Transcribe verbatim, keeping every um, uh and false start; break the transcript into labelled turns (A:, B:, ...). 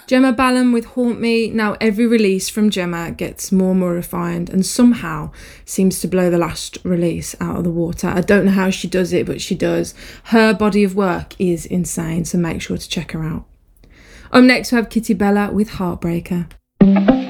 A: Gemma Ballum with Haunt Me. Now every release from Gemma gets more and more refined and somehow seems to blow the last release out of the water. I don't know how she does it, but she does. Her body of work is insane, so make sure to check her out. Up next we have Kitty Bella with Heartbreaker.